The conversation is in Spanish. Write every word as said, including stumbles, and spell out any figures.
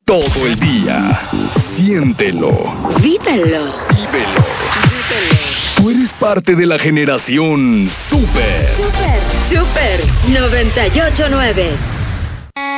todo el día. Siéntelo. Vívelo. Vívelo. Tú eres parte de la generación Super. Super, Super noventa y ocho nueve.